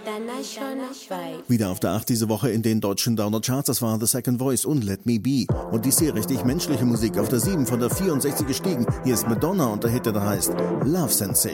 International Vibe. Wieder auf der 8 diese Woche in den deutschen Downer-Charts, das war The Second Voice und Let Me Be. Und dies hier richtig menschliche Musik auf der 7 von der 64 gestiegen. Hier ist Madonna und der Hit, der da heißt Love Sensation.